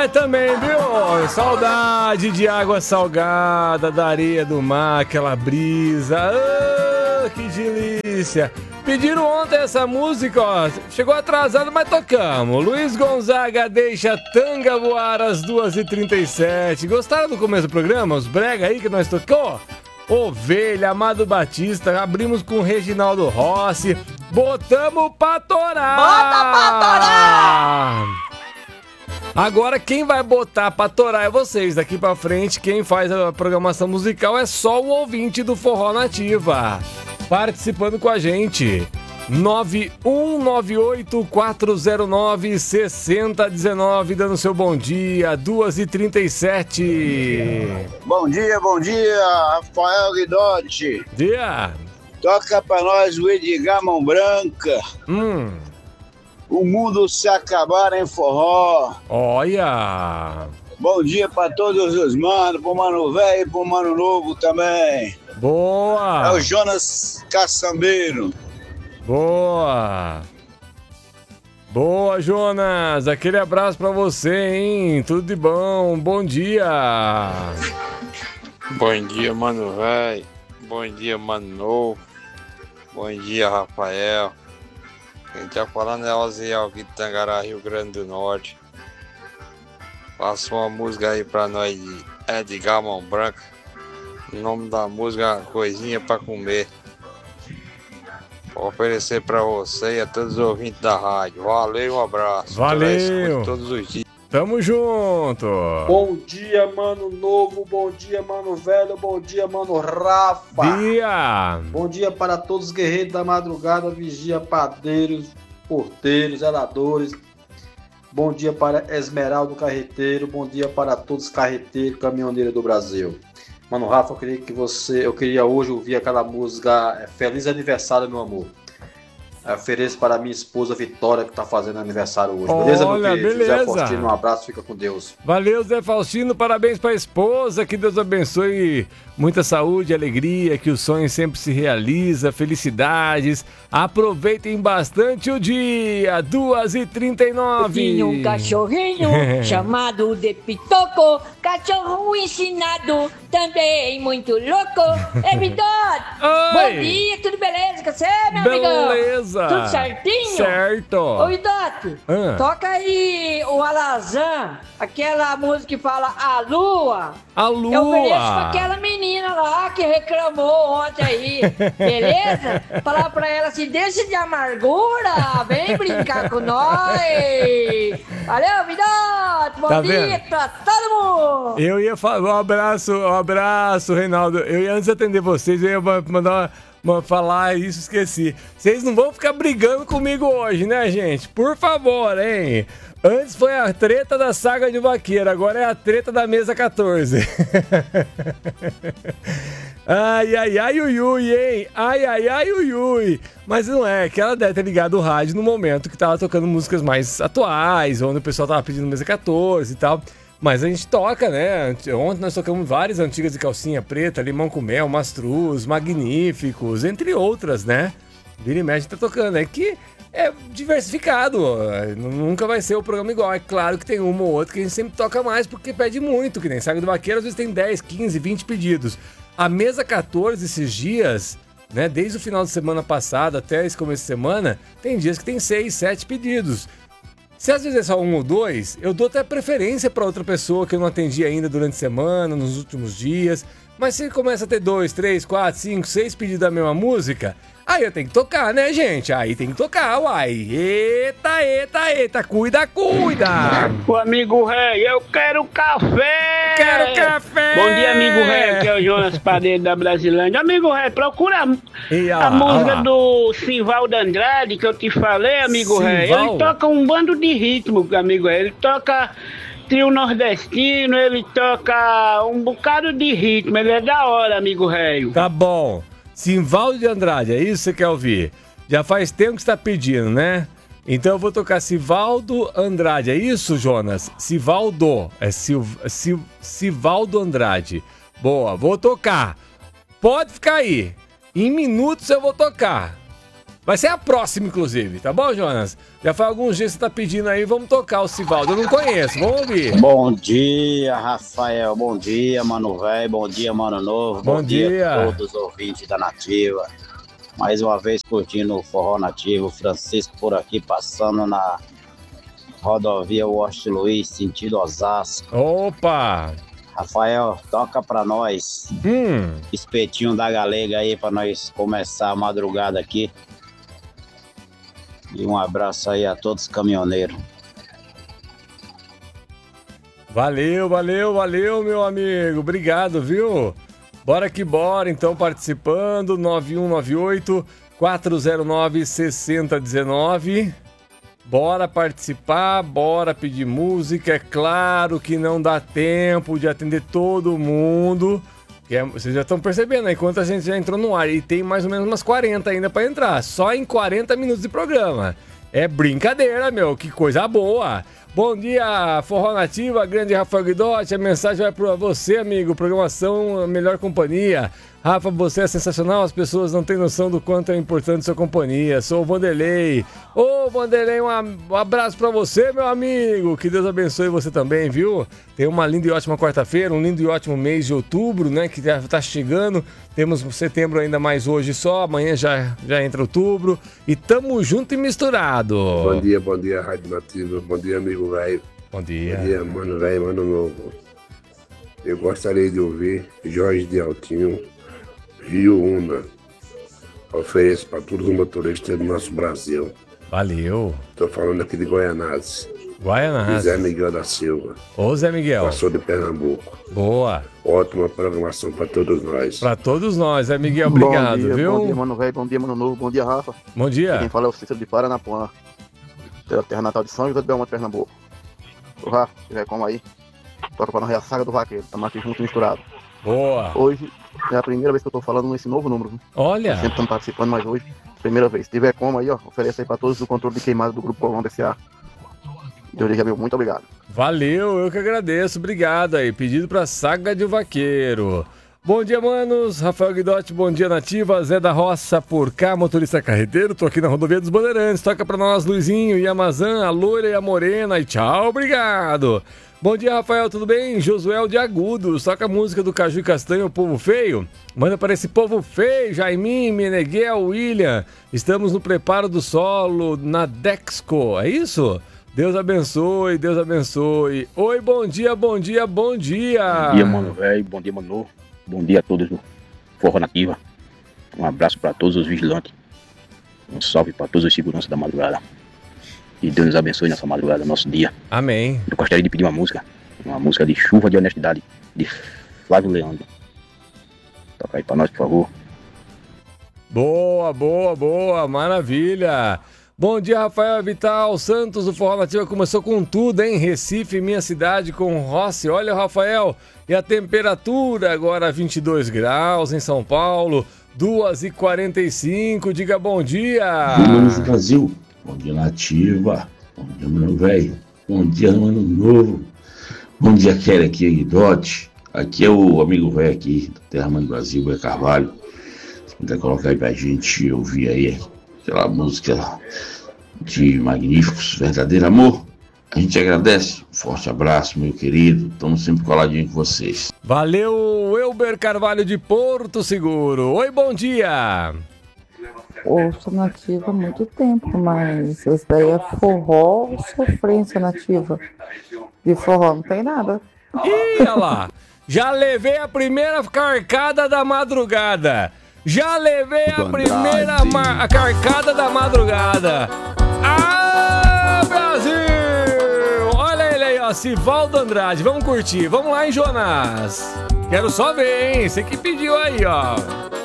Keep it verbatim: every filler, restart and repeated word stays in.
nós também, viu? Saudade de água salgada, da areia do mar, aquela brisa. Ah, que delícia! Pediram ontem essa música, ó. Chegou atrasado, mas tocamos. Luiz Gonzaga deixa tanga voar às duas e trinta e sete. Gostaram do começo do programa? Os brega aí que nós tocou? Ovelha, Amado Batista, abrimos com Reginaldo Rossi. Botamos pra torar! Bota pra torar! Agora quem vai botar pra torar é vocês. Daqui pra frente, quem faz a programação musical é só o ouvinte do Forró Nativa. Participando com a gente. nove um nove oito quatro zero nove seis zero um nove, dando seu bom dia, duas e trinta e sete. Bom dia, bom dia, Rafael Guidotti. Dia. Toca pra nós o Edgar Mão Branca. Hum. O mundo se acabar em forró. Olha. Bom dia pra todos os manos, pro mano velho e pro mano novo também. Boa. É o Jonas Caçambeiro. Boa! Boa, Jonas! Aquele abraço pra você, hein? Tudo de bom, bom dia! Bom dia, mano velho. Bom dia, mano novo. Bom dia, Rafael. Quem tá falando é Oziel aqui de Tangará, Rio Grande do Norte. Passa uma música aí pra nós de Edgar Mão Branca. O nome da música é Coisinha Pra Comer. Vou oferecer pra você e a todos os ouvintes da rádio. Valeu, um abraço. Valeu. Todos os dias. Tamo junto. Bom dia, mano novo. Bom dia, mano velho. Bom dia, mano Rafa. Dia. Bom dia para todos os guerreiros da madrugada, vigia, padeiros, porteiros, zeladores. Bom dia para Esmeraldo Carreteiro. Bom dia para todos os carreteiros, caminhoneiros do Brasil. Mano Rafa, eu queria que você, eu queria hoje ouvir aquela música Feliz Aniversário, meu amor. Eu ofereço para minha esposa Vitória, que tá fazendo aniversário hoje. Beleza, Olha, meu querido? beleza. José Faustino, um abraço, fica com Deus. Valeu, Zé Faustino, parabéns pra esposa, que Deus abençoe, muita saúde, alegria, que o sonho sempre se realiza, felicidades. Aproveitem bastante o dia, duas e trinta e nove. Tinha um cachorrinho chamado de Pitoco, cachorro ensinado, também muito louco. É Vitória! Bom dia, tudo beleza com você, meu amigão? Beleza. Tudo certinho? Certo. Ô, Idoto, Ah. toca aí o Alazan, aquela música que fala A Lua. A Lua. Eu ofereço pra aquela menina lá que reclamou ontem aí, beleza? Falar pra ela assim, deixa de amargura, vem brincar com nós. Valeu, Idoto, bom Tá dia vendo? pra todo mundo. Eu ia falar, um abraço, um abraço, Reinaldo. Eu ia, antes de atender vocês, eu ia mandar uma, uma, falar isso, esqueci. Vocês não vão ficar brigando comigo hoje, né, gente? Por favor, hein? Antes foi a treta da saga de vaqueiro, agora é a treta da mesa quatorze. Ai, ai, ai, ui, ui, hein? Ai, ai, ai, ui, ui. Mas não é, que ela deve ter ligado o rádio no momento que tava tocando músicas mais atuais, onde o pessoal tava pedindo mesa quatorze e tal. Mas a gente toca, né? Ontem nós tocamos várias antigas de calcinha preta, limão com mel, mastruz, magníficos, entre outras, né? Vira e mexe tá tocando. É que é diversificado, nunca vai ser o programa igual. É claro que tem uma ou outra que a gente sempre toca mais porque pede muito, que nem Saga do Vaqueiro, às vezes tem dez, quinze, vinte pedidos. A mesa quatorze esses dias, né, desde o final de semana passado até esse começo de semana, tem dias que tem seis, sete pedidos. Se às vezes é só um ou dois, eu dou até preferência para outra pessoa que eu não atendi ainda durante a semana, nos últimos dias. Mas se começa a ter dois, três, quatro, cinco, seis pedidos da mesma música, aí eu tenho que tocar, né, gente? Aí tem que tocar, uai. Eita, eita, eita, cuida, cuida. O amigo rei, eu quero café. Quero café. Bom dia, amigo rei, que é o Jonas Padeiro da Brasilândia. Amigo rei, procura E, ó, a música ó. do Simvaldo Andrade, que eu te falei, amigo rei. Simval? Ele toca um bando de ritmo, amigo rei. Ele toca trio nordestino, ele toca um bocado de ritmo. Ele é da hora, amigo rei. Tá bom. Simvaldo de Andrade, é isso que você quer ouvir? Já faz tempo que você tá pedindo, né? Então eu vou tocar Sivaldo Andrade, é isso, Jonas? Sivaldo, é Sil, Sil, Sivaldo Andrade. Boa, vou tocar. Pode ficar aí. Em minutos eu vou tocar. Vai ser a próxima, inclusive, tá bom, Jonas? Já faz alguns dias que você tá pedindo aí, vamos tocar o Sivaldo. Eu não conheço, vamos ouvir. Bom dia, Rafael. Bom dia, Mano Velho. Bom dia, Mano Novo. Bom, Bom dia. dia a todos os ouvintes da Nativa. Mais uma vez curtindo o Forró Nativo. Francisco por aqui, passando na rodovia Washington Luiz, sentido Osasco. Opa! Rafael, toca pra nós. Hum. Espetinho da Galega aí pra nós começar a madrugada aqui. E um abraço aí a todos os caminhoneiros. Valeu, valeu, valeu, meu amigo. Obrigado, viu? Bora que bora, então, participando. nove um nove oito, quatro zero nove, seis zero um nove. Bora participar, bora pedir música. É claro que não dá tempo de atender todo mundo. É, vocês já estão percebendo aí quanta gente já entrou no ar. E tem mais ou menos umas quarenta ainda pra entrar. Só em quarenta minutos de programa. É brincadeira, meu. Que coisa boa. Bom dia, Forró Nativa, grande Rafael Guidotti. A mensagem vai pra você, amigo. Programação, a melhor companhia. Rafa, você é sensacional. As pessoas não têm noção do quanto é importante sua companhia. Sou o Vanderlei. Ô, Vanderlei, um abraço pra você, meu amigo. Que Deus abençoe você também, viu? Tem uma linda e ótima quarta-feira, um lindo e ótimo mês de outubro, né? Que já tá chegando. Temos setembro ainda mais hoje só. Amanhã já, já entra outubro. E tamo junto e misturado. Bom dia, bom dia, Rádio Nativa. Bom dia, amigo velho. Bom dia. Bom dia, mano velho, mano novo. Eu gostaria de ouvir Jorge de Altinho, Rio Una. Ofereço para todos os motoristas do nosso Brasil. Valeu. Tô falando aqui de Goianazes. Guaianazes. Zé Miguel da Silva. Ô, Zé Miguel. Passou de Pernambuco. Boa. Ótima programação para todos nós. Para todos nós, Zé Miguel. Obrigado, bom dia, viu? Bom dia, mano velho. Bom dia, mano novo. Bom dia, Rafa. Bom dia. Quem fala é o Cícero de Paranapuã. Pela terra natal de São José do Belmonte, Pernambuco. O Rafa, tiver como aí, toca pra nós a saga do vaqueiro. Tamo aqui junto e misturado. Boa. Hoje é a primeira vez que eu tô falando nesse novo número. Viu? Olha. Eu sempre estamos participando, mas hoje, primeira vez. Se tiver como aí, ó, oferece aí pra todos o controle de queimada do Grupo Colombo S A. Deus lhe abençoe, muito obrigado. Valeu, eu que agradeço. Obrigado aí. Pedido pra saga de vaqueiro. Bom dia, manos. Rafael Guidotti, bom dia, Nativa. Zé da Roça por cá, motorista carreteiro. Tô aqui na rodovia dos Bandeirantes. Toca pra nós, Luizinho, Yamazan, a loira e a morena. E tchau, obrigado. Bom dia, Rafael, tudo bem? Josuel de Agudos. Toca a música do Caju e Castanho, o Povo Feio. Manda para esse povo feio, Jaiminho, Meneghel, William. Estamos no preparo do solo na Dexco. É isso? Deus abençoe, Deus abençoe. Oi, bom dia, bom dia, bom dia. Bom dia, mano velho. Bom dia, mano novo. Bom dia a todos do Forró Nativa. Um abraço para todos os vigilantes. Um salve para todos os seguranças da madrugada. E Deus nos abençoe nessa madrugada, nosso dia. Amém. Eu gostaria de pedir uma música. Uma música de Chuva de Honestidade, de Flávio Leandro. Toca aí para nós, por favor. Boa, boa, boa. Maravilha. Bom dia, Rafael Vital Santos, o Forró Nativa começou com tudo, hein? Recife, minha cidade, com Rossi. Olha, Rafael, e a temperatura agora vinte e dois graus em São Paulo, duas e quarenta e cinco. Diga bom dia. Bom dia, Mano Brasil. Bom dia, Nativa. Bom dia, mano velho. Bom dia, mano novo. Bom dia, Kelly aqui, Guidotti. Aqui é o amigo velho aqui, da Terra Mãe Brasil, Boi Carvalho. Se puder colocar aí pra gente ouvir aí aquela música de Magníficos, Verdadeiro Amor. A gente agradece. Um forte abraço, meu querido. Estamos sempre coladinhos com vocês. Valeu, Elber Carvalho de Porto Seguro. Oi, bom dia. Ouço Nativa há muito tempo, mas esse daí é forró ou sofrência Nativa? De forró não tem nada. Ih, olha lá. Já levei a primeira carcada da madrugada. Já levei a primeira ma- a carcada da madrugada. Ah, Brasil! Olha ele aí, ó, Sivaldo Andrade. Vamos curtir. Vamos lá, hein, Jonas? Quero só ver, hein? Você que pediu aí, ó.